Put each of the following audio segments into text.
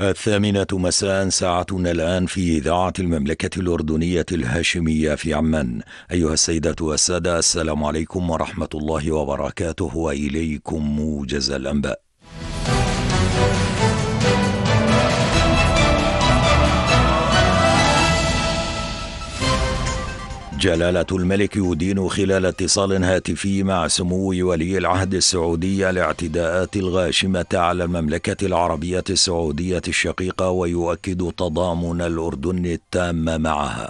الثامنة مساء ساعتنا الآن في إذاعة المملكة الأردنية الهاشمية في عمان. أيها السيدات والسادة، السلام عليكم ورحمة الله وبركاته، وإليكم موجز الأنباء. جلالة الملك يدين خلال اتصال هاتفي مع سمو ولي العهد السعودي الاعتداءات الغاشمة على المملكة العربية السعودية الشقيقة، ويؤكد تضامن الأردن التام معها.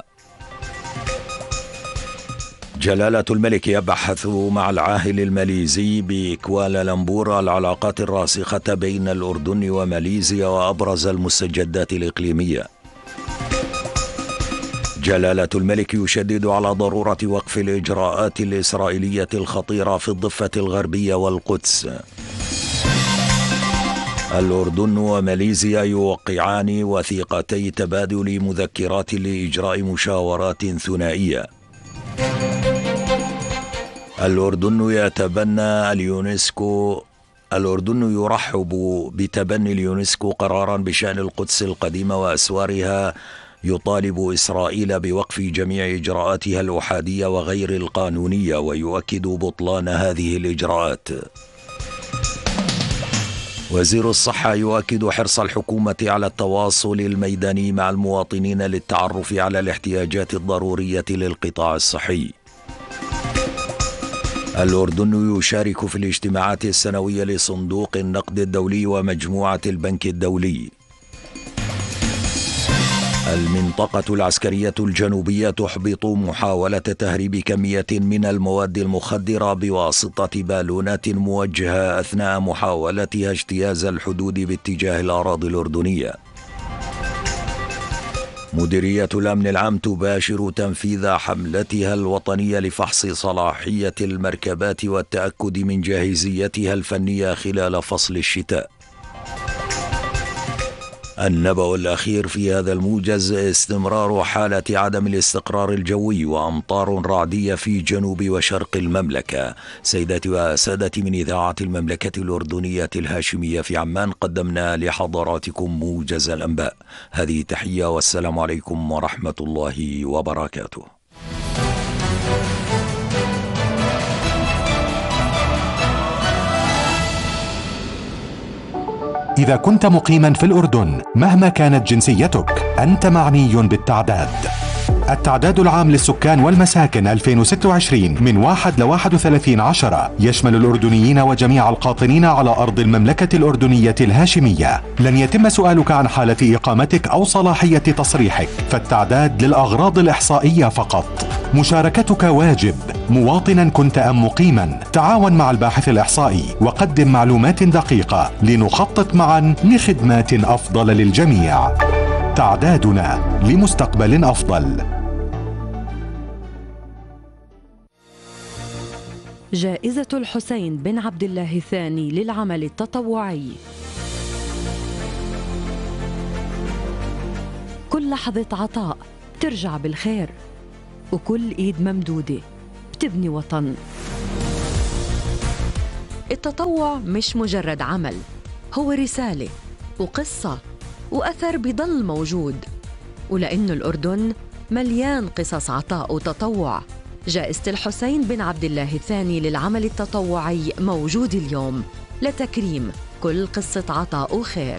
جلالة الملك يبحث مع العاهل الماليزي بكوالالمبور العلاقات الراسخة بين الأردن وماليزيا وأبرز المستجدات الإقليمية. جلالة الملك يشدد على ضرورة وقف الإجراءات الإسرائيلية الخطيرة في الضفة الغربية والقدس. الأردن وماليزيا يوقعان وثيقتي تبادل مذكرات لإجراء مشاورات ثنائية. الأردن يتبنى اليونسكو الأردن يرحب بتبني اليونسكو قرارا بشأن القدس القديمة وأسوارها يطالب إسرائيل بوقف جميع إجراءاتها الأحادية وغير القانونية، ويؤكد بطلان هذه الإجراءات. وزير الصحة يؤكد حرص الحكومة على التواصل الميداني مع المواطنين للتعرف على الاحتياجات الضرورية للقطاع الصحي. الأردن يشارك في الاجتماعات السنوية لصندوق النقد الدولي ومجموعة البنك الدولي. المنطقة العسكرية الجنوبية تحبط محاولة تهريب كمية من المواد المخدرة بواسطة بالونات موجهة أثناء محاولتها اجتياز الحدود باتجاه الأراضي الأردنية. مديرية الأمن العام تباشر تنفيذ حملتها الوطنية لفحص صلاحية المركبات والتأكد من جاهزيتها الفنية خلال فصل الشتاء. النبأ الأخير في هذا الموجز: استمرار حالة عدم الاستقرار الجوي وأمطار رعدية في جنوب وشرق المملكة. سيداتي وسادتي، من إذاعة المملكة الأردنية الهاشمية في عمان قدمنا لحضراتكم موجز الأنباء. هذه تحية والسلام عليكم ورحمة الله وبركاته. إذا كنت مقيما في الأردن مهما كانت جنسيتك، أنت معني بالتعداد. التعداد العام للسكان والمساكن 2026 من 1 ل 31/10 يشمل الأردنيين وجميع القاطنين على أرض المملكة الأردنية الهاشمية. لن يتم سؤالك عن حالة إقامتك أو صلاحية تصريحك، فالتعداد للأغراض الإحصائية فقط. مشاركتك واجب. مواطنا كنت أم مقيما، تعاون مع الباحث الإحصائي وقدم معلومات دقيقة لنخطط معا لخدمات أفضل للجميع. تعدادنا لمستقبل أفضل. جائزة الحسين بن عبد الله الثاني للعمل التطوعي. كل لحظة عطاء ترجع بالخير، وكل إيد ممدودة بتبني وطن. التطوع مش مجرد عمل، هو رسالة وقصة وأثر بيضل موجود. ولأنه الأردن مليان قصص عطاء وتطوع، جائزة الحسين بن عبد الله الثاني للعمل التطوعي موجود اليوم لتكريم كل قصة عطاء وخير.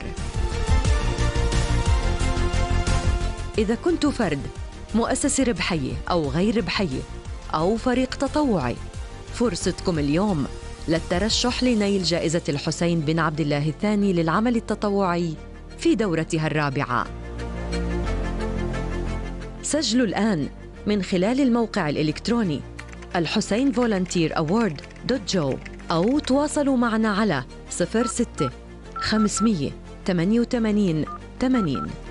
إذا كنت فرد، مؤسسة ربحية أو غير ربحية أو فريق تطوعي، فرصتكم اليوم للترشح لنيل جائزة الحسين بن عبد الله الثاني للعمل التطوعي في دورتها الرابعة. سجلوا الآن من خلال الموقع الإلكتروني alhusainvolunteeraward.jo أو تواصلوا معنا على 06 588 80